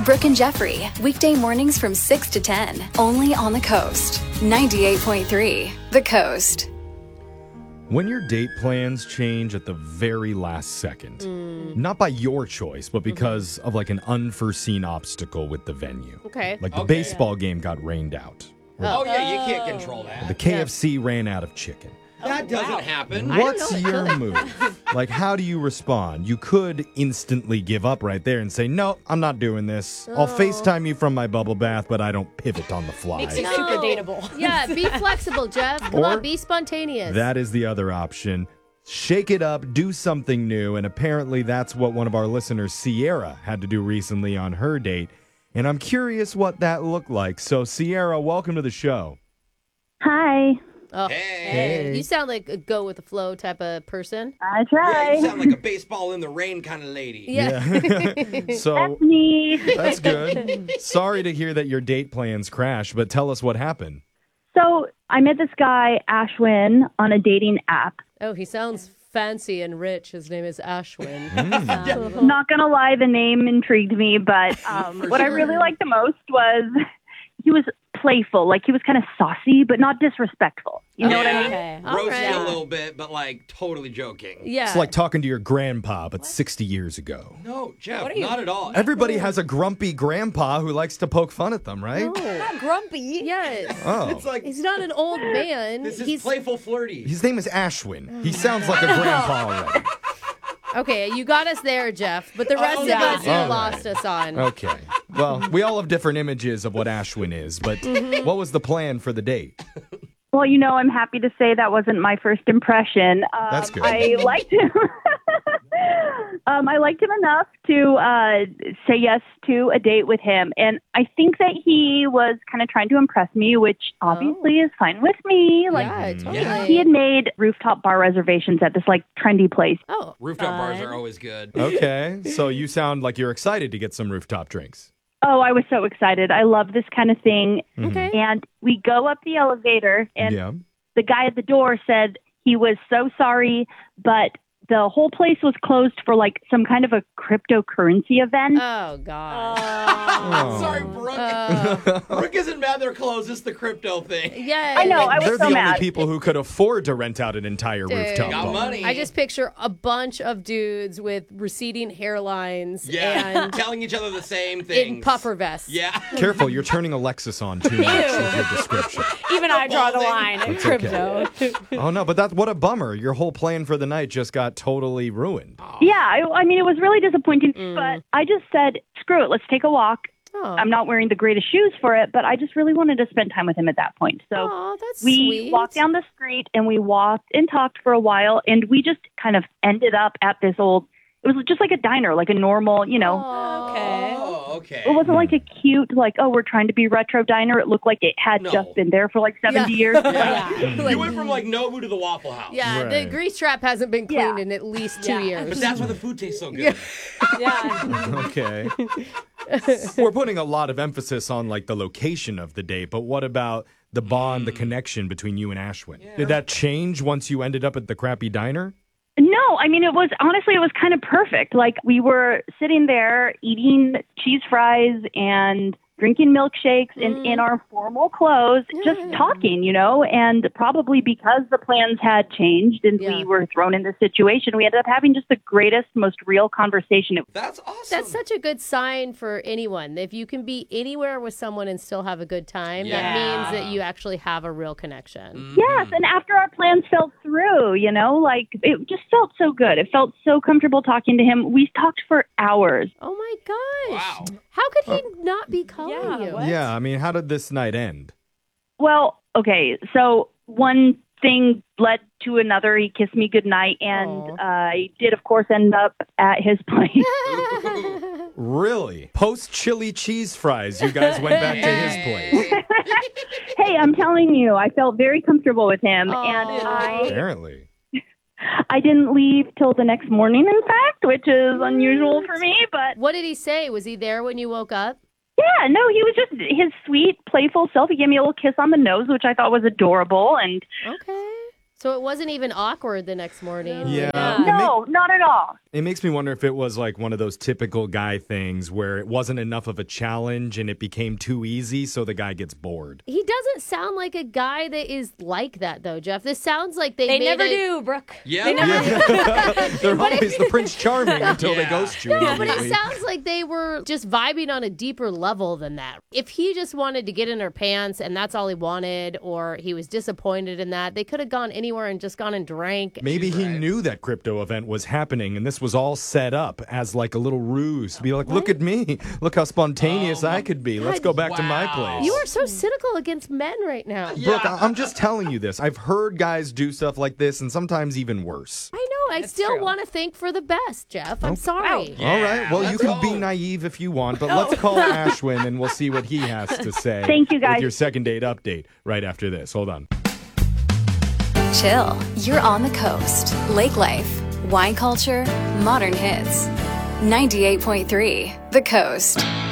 Brooke and Jeffrey, weekday mornings from 6 to 10, only on the Coast. 98.3, The Coast. When your date plans change at the very last second, not by your choice, but because of like an unforeseen obstacle with the venue. Okay. Like the baseball game got rained out. Oh, yeah, you can't control that. The KFC ran out of chicken. That doesn't happen. What's your move? Like, how do you respond? You could instantly give up right there and say, no, I'm not doing this. I'll FaceTime you from my bubble bath, but I don't pivot on the fly. Makes it super dateable. Yeah, be flexible, Jeff. Come on, be spontaneous. That is the other option. Shake it up, do something new, and apparently that's what one of our listeners, Sierra, had to do recently on her date. And I'm curious what that looked like. So, Sierra, welcome to the show. Hi. Oh, Hey. You sound like a go with the flow type of person. I Yeah, try. you sound like a baseball in the rain kind of lady. Yeah. So, That's me. that's good. Sorry to hear that your date plans crashed, but tell us what happened. So I met this guy, Ashwin, on a dating app. Oh, he sounds fancy and rich. His name is Ashwin. I'm not going to lie, the name intrigued me, but what I really liked the most was he was playful. Like, he was kind of saucy, but not disrespectful. You know what I mean? Okay. All Roasted right. a little bit, but like totally joking. Yeah. It's like talking to your grandpa, but 60 years ago. No, Jeff, What are you- not at all. Everybody has a grumpy grandpa who likes to poke fun at them, right? Not grumpy. Yes. Oh. It's like, He's not an old man. this is He's playful flirty. His name is Ashwin. He sounds like a grandpa already. okay. You got us there, Jeff. But the rest of yeah. us, you All lost us on. Okay. Well, we all have different images of what Ashwin is, but what was the plan for the date? Well, you know, I'm happy to say that wasn't my first impression. That's good. I liked him. I liked him enough to say yes to a date with him. And I think that he was kind of trying to impress me, which obviously is fine with me. Like, Yeah, totally. Yeah. he had made rooftop bar reservations at this, like, trendy place. Oh, Rooftop bars are always good. Okay. So you sound like you're excited to get some rooftop drinks. Oh, I was so excited. I love this kind of thing. okay. And we go up the elevator, and Yeah. the guy at the door said he was so sorry, but the whole place was closed for like some kind of a cryptocurrency event. Oh, God. Oh. Sorry, Brooke. Brooke isn't mad they're closed. It's the crypto thing. Yeah. I know, I was They're so the mad. only people who could afford to rent out an entire Dude. rooftop Got bar. money. I just picture a bunch of dudes with receding hairlines Yeah, and telling each other the same things. in puffer vests. Yeah. Careful, you're turning Alexis on too much with your description. Even I draw the line at It's okay. crypto. Oh no, but that's what a bummer. Your whole plan for the night just got totally ruined. Yeah, I mean, it was really disappointing, but I just said, screw it, let's take a walk. Oh. I'm not wearing the greatest shoes for it, but I just really wanted to spend time with him at that point. So Aw, that's we sweet. walked down the street and we walked and talked for a while, and we just kind of ended up at this old, it was just like a diner, like a normal, you know. Okay. Oh, okay. It wasn't like a cute, like, oh, we're trying to be retro diner. It looked like it had No. just been there for like 70 Yeah. years. Yeah. You went from like Nobu to the Waffle House. Yeah, the Right. grease trap hasn't been cleaned Yeah. in at least 2 Yeah. years. But that's why the food tastes so good. Yeah. Okay. We're putting a lot of emphasis on like the location of the date, but what about the bond, the connection between you and Ashwin? Did that change once you ended up at the crappy diner? No, I mean, it was kind of perfect. Like, we were sitting there eating cheese fries and drinking milkshakes in our formal clothes, just talking, you know, and probably because the plans had changed and Yeah. we were thrown in this situation, we ended up having just the greatest, most real conversation. That's awesome. That's such a good sign for anyone. If you can be anywhere with someone and still have a good time, that Yeah. means that you actually have a real connection. Yes, and after our plans fell through, you know, like, it just felt so good. It felt so comfortable talking to him. We talked for hours. Oh my gosh. Wow. How could he not be calling Yeah, you? what? Yeah, I mean, how did this night end? Well, okay, so one thing led to another. He kissed me goodnight, and Aw. I did, of course, end up at his place. Really? Post chili cheese fries, you guys went back to his place. Hey, I'm telling you, I felt very comfortable with him, and Aw. Apparently. I didn't leave till the next morning, in fact, which is unusual for me, but What did he say? Was he there when you woke up? yeah, no, he was just his sweet, playful self. He gave me a little kiss on the nose, which I thought was adorable, and Okay. So it wasn't even awkward the next morning. Yeah. No, not at all. It makes me wonder if it was like one of those typical guy things where it wasn't enough of a challenge and it became too easy, so the guy gets bored. He doesn't sound like a guy that is like that, though, Jeff. This sounds like they never do, Brooke. Yeah. They never do. They're always the Prince Charming until they Yeah. ghost you. No, but it immediately. sounds like they were just vibing on a deeper level than that. If he just wanted to get in her pants and that's all he wanted, or he was disappointed in that, they could have gone anywhere and just gone and drank. Maybe he knew that crypto event was happening and this was all set up as like a little ruse to be like, look at me. Look how spontaneous I could be. Let's go back to my place. You are so cynical against men right now. Brooke, I'm just telling you this. I've heard guys do stuff like this and sometimes even worse. I know. I still true. want to think for the best, Jeff. I'm sorry. All right. Well, you let's can be go. naive if you want, but let's call Ashwin and we'll see what he has to say. Thank you, guys. With your second date update right after this. Hold on. Chill. You're on the coast. Lake life, wine culture, modern hits. 98.3 The Coast.